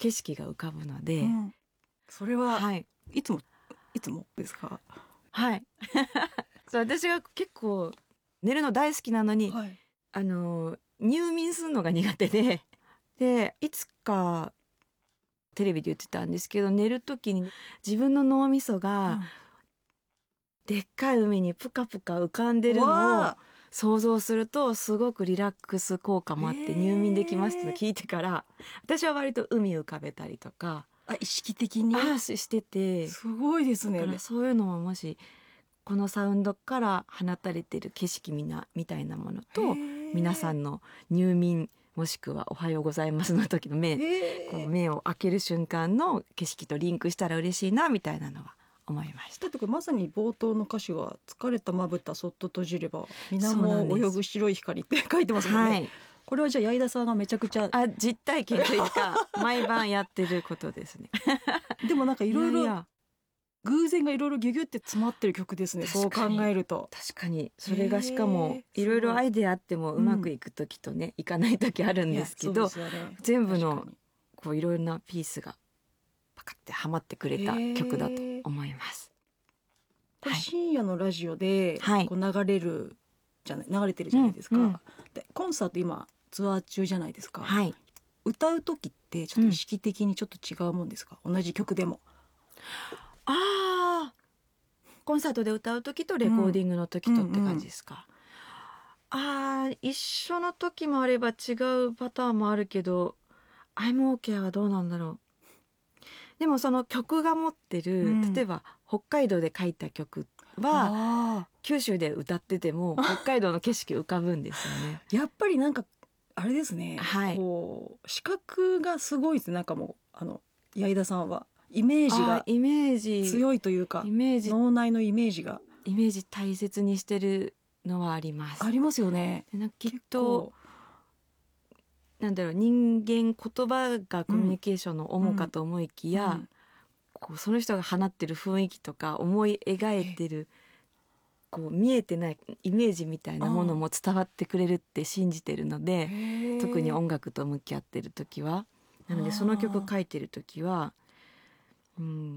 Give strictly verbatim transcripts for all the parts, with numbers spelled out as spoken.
景色が浮かぶので、 うん、それは、 はい、 いつもいつもですか？ はいそう私が結構寝るの大好きなのに、 はい、 あの入眠するのが苦手ででいつかテレビで言ってたんですけど、寝る時に自分の脳みそがでっかい海にプカプカ浮かんでるのを想像するとすごくリラックス効果もあって入眠できますって聞いてから、私は割と海浮かべたりとかあ、意識的にあししてて、 すごいですね。 だからそういうのももしこのサウンドから放たれている景色みなみたいなものと皆さんの入眠もしくはおはようございますの時の目、こう目を開ける瞬間の景色とリンクしたら嬉しいなみたいなのは思いました。 だってこれまさに冒頭の歌詞は疲れたまぶたそっと閉じれば水面を泳ぐ白い光って書いてますもんね、はい、これはじゃあ矢井田さんがめちゃくちゃあ実体験というか毎晩やってることですねでもなんかいろいろ偶然がいろいろギュギュって詰まってる曲ですね。そう考えると確かにそれがしかもいろいろアイデアあってもうまくいく時とね、うん、いかない時あるんですけど、ね、全部のこういろいろなピースがパカってはまってくれた曲だと思います。 これ深夜のラジオでこう流れるじゃない、流れてるじゃないですか、 うんうん、 でコンサート今ツアー中じゃないですか、 はい、 歌う時ってちょっと意識的にちょっと違うもんですか、うん、同じ曲でも。 ああコンサートで歌う時とレコーディングの時とって感じですか、うんうんうん、ああ一緒の時もあれば違うパターンもあるけど I'm OK はどうなんだろう。でもその曲が持ってる、うん、例えば北海道で書いた曲は九州で歌ってても北海道の景色浮かぶんですよねやっぱりなんかあれですね、 はい、 こう視覚がすごいです。なんかもうあの矢井田さんはイメージがイメージ強いというか、 イメージ脳内のイメージがイメージ大切にしてるのはあります。 ありますよね。 なんかきっとなんだろう人間言葉がコミュニケーションの主かと思いきや、うんうん、こうその人が放ってる雰囲気とか思い描いてるこう見えてないイメージみたいなものも伝わってくれるって信じてるので、特に音楽と向き合ってる時はなのでその曲書いてる時はうん、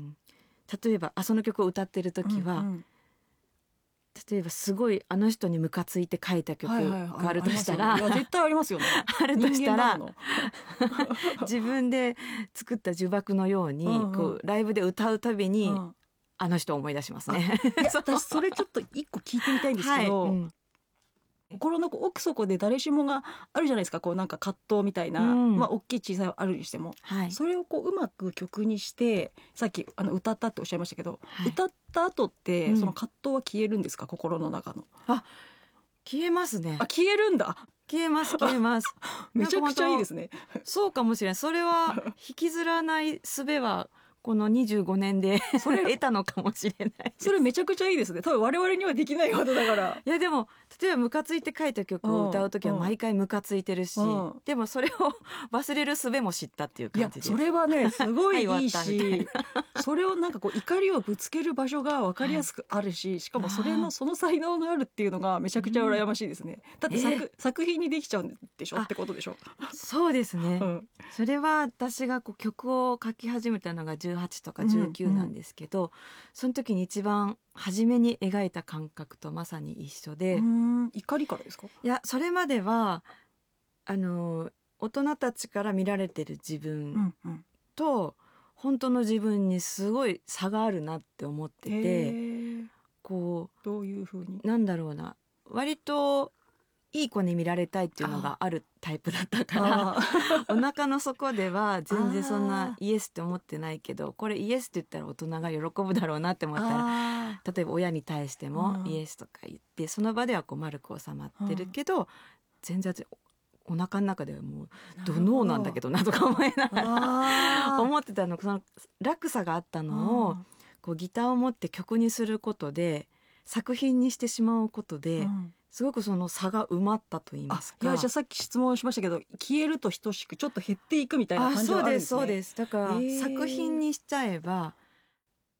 例えばあその曲を歌ってる時は、うんうん、例えばすごいあの人にムカついて書いた曲があるとしたら、 はいはいはい、絶対ありますよねあるとしたら自分で作った呪縛のように、うんうん、こうライブで歌うたびに、うん、あの人を思い出しますね私それちょっと一個聞いてみたいんですけど、はい、うん、心の奥底で誰しもがあるじゃないですか、こうなんか葛藤みたいな、うん、まあ大きい小さいあるにしても、はい、それをこううまく曲にしてさっきあの歌ったっておっしゃいましたけど、はい、歌った後って、うん、その葛藤は消えるんですか、心の中の。 あ消えますね。 あ消えるんだ。 消えます消えますめちゃくちゃいいですね。 そうかもしれない。それは引きずらない術はこのにじゅうごねんでそれ得たのかもしれない。 それめちゃくちゃいいですね。多分我々にはできないことだから。 いやでも例えばムカついて書いた曲を歌うときは毎回ムカついてるし、うんうん、でもそれを忘れる術も知ったっていう感じです。 いやそれはねすごいいいしそれをなんかこう怒りをぶつける場所が分かりやすくあるし、はい、しかもそれのその才能があるっていうのがめちゃくちゃ羨ましいですね、うん、だって 作,、えー、作品にできちゃうんでしょってことでしょ。 そうですね、うん、それは私がこう曲を書き始めたのがじゅうはちとかじゅうきゅうなんですけど、うんうん、その時に一番初めに描いた感覚とまさに一緒で。 うーん怒りからですか？ いやそれまではあの大人たちから見られてる自分と、うんうん、本当の自分にすごい差があるなって思ってて、こうどういう風になんだろうな割といい子に見られたいっていうのがあるタイプだったからお腹の底では全然そんなイエスって思ってないけど、これイエスって言ったら大人が喜ぶだろうなって思ったら例えば親に対してもイエスとか言って、うん、その場ではこう丸く収まってるけど、うん、全然お腹の中ではもうドノーなんだけどなとか思いながら思ってたの。その落差があったのをこうギターを持って曲にすることで作品にしてしまうことで、うんすごくその差が埋まったと言いますか。 いやじゃあさっき質問しましたけど消えると等しくちょっと減っていくみたいな感じはあるんですね。 あそうですそうです。だから作品にしちゃえば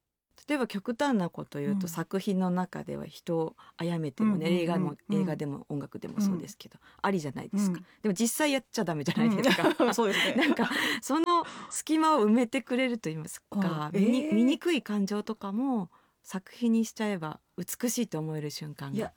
例えば極端なこと言うと、 うん、 作品の中では人を殺めてもね、うんうんうん、映画も映画でも音楽でもそうですけど、うん、ありじゃないですか、うん、でも実際やっちゃダメじゃないですか、 うん、そうですね。 なんかその隙間を埋めてくれると言いますか、 えー、 見に、醜い感情とかも作品にしちゃえば美しいと思える瞬間があって、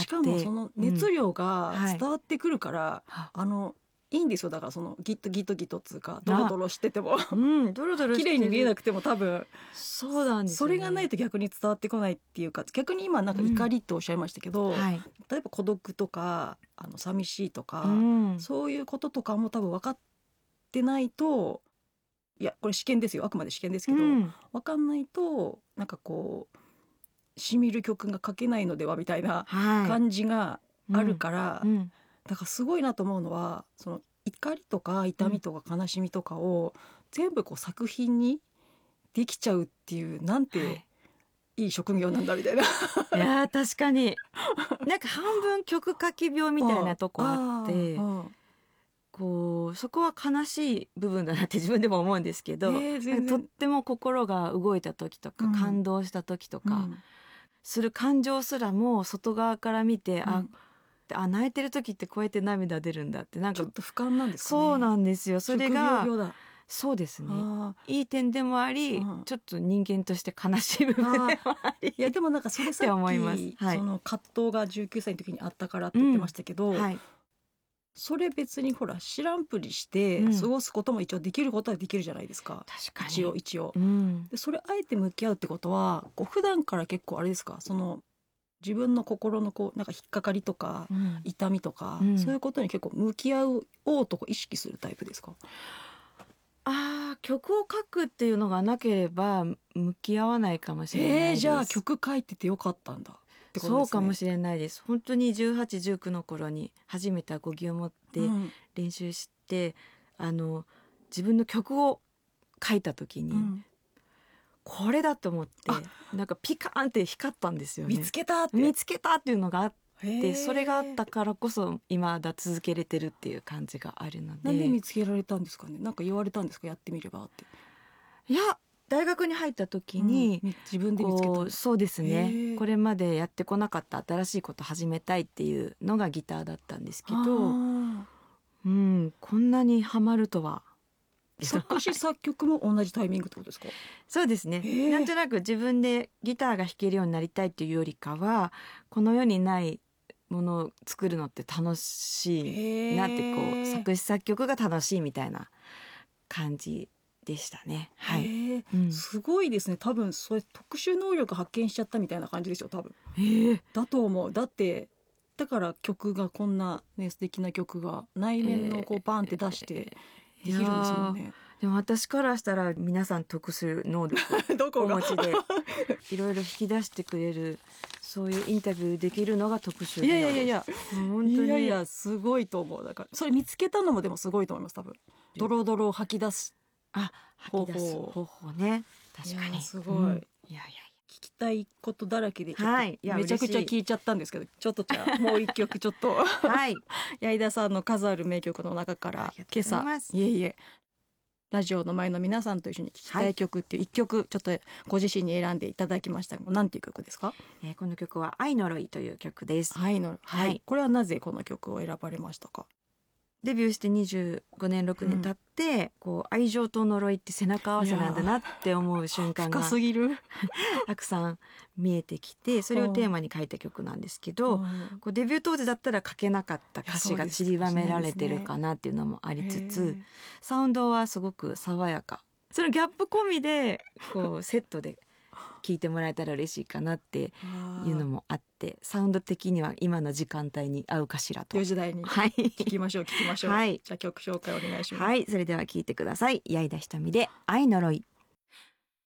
しかもその熱量が伝わってくるから、うん、はい、あのいいんですよ。だからそのギットギットギットつうかドロドロしてても、うん、ドロドロして綺麗に見えなくても多分そうなんですよね。 それがないと逆に伝わってこないっていうか、逆に今なんか怒りっておっしゃいましたけど、うんはい、例えば孤独とかあの寂しいとか、うん、そういうこととかも多分分かってないと、いやこれ試験ですよ、あくまで試験ですけど、うん、分かんないとなんかこうしみる曲が書けないのではみたいな感じがあるから、はいうんうん、だからすごいなと思うのは、その怒りとか痛みとか悲しみとかを全部こう作品にできちゃうっていう、なんていい職業なんだみたいな、 はい、いや確かになんか半分曲書き病みたいなとこあってこうそこは悲しい部分だなって自分でも思うんですけど、えー、とっても心が動いた時とか、うん、感動した時とか、うん、する感情すらも外側から見て、うん、ああ泣いてる時ってこうやって涙出るんだって、なんかちょっと俯瞰なんですかね。 そうなんですよ。それがそうですね、いい点でもあり、うん、ちょっと人間として悲しい部分でもあり、 いやでもなんかそれさっき思います、はい、その葛藤がじゅうきゅうさいの時にあったからって言ってましたけど、うんはい、それ別にほら知らんぷりして過ごすことも一応できることはできるじゃないですか、 確かに一応一応、 うん、 でそれあえて向き合うってことはこう普段から結構あれですか、その自分の心のこうなんか引っかかりとか、うん、痛みとか、うん、そういうことに結構向き合おうと意識するタイプですか？ あー曲を書くっていうのがなければ向き合わないかもしれないです。 えー、じゃあ曲書いててよかったんだってことですね。 そうかもしれないです。本当にじゅうはち、じゅうきゅうの頃に初めてアコギを持って練習して、うん、あの自分の曲を書いた時に、うん、これだと思ってなんかピカーンって光ったんですよね。 見つけたって見つけたっていうのがあって、それがあったからこそ今だ続けれてるっていう感じがあるので。 なんで見つけられたんですかね。なんか言われたんですか、やってみればって。 いや大学に入った時に、うん、 自分で見つけた。 そうですね、これまでやってこなかった新しいこと始めたいっていうのがギターだったんですけど、うん、こんなにハマるとは。 作詞作曲も同じタイミングってことですか？ そうですね、なんとなく自分でギターが弾けるようになりたいっていうよりかは、この世にないものを作るのって楽しいなって、こう作詞作曲が楽しいみたいな感じでしたね。はい、 うん、すごいですね。多分それ特殊能力発見しちゃったみたいな感じですよ多分。だと思う。だってだから曲がこんなね素敵な曲が内面のこうバンって出してできるんですもんね。 でも私からしたら皆さん特殊能力をお持ちでいろいろ引き出してくれる、そういうインタビューできるのが特殊。 いやいやいやいや本当にいやいやすごいと思う。だからそれ見つけたのもでもすごいと思います多分。ドロドロを吐き出すあ吐き出す方法ね。確かにすごい、うん、いやいや聞きたいことだらけでちょっと、はい、めちゃくちゃ聞いちゃったんですけど、ちょっとじゃあもう一曲ちょっとはい矢井田さんの数ある名曲の中から今朝いえいえラジオの前の皆さんと一緒に聴きたい曲っていう一曲ちょっとご自身に選んでいただきました。なんていう曲ですか？ えー、この曲は愛呪いという曲です。 愛呪い、はい、はい、これはなぜこの曲を選ばれましたか？ デビューしてにじゅうごねんろくねん経って、うん、こう愛情と呪いって背中合わせなんだなって思う瞬間が深すぎるたくさん見えてきて、それをテーマに書いた曲なんですけど、こうデビュー当時だったら書けなかった歌詞が散りばめられてるかなっていうのもありつつ、サウンドはすごく爽やか、そのギャップ込みでこうセットで聴いてもらえたら嬉しいかなっていうのもあって、サウンド的には今の時間帯に合うかしらという時代に聞きましょう、聞きましょう、はい、じゃあ曲紹介お願いします。 はい、それでは聴いてください。矢井田ひとみで愛呪い。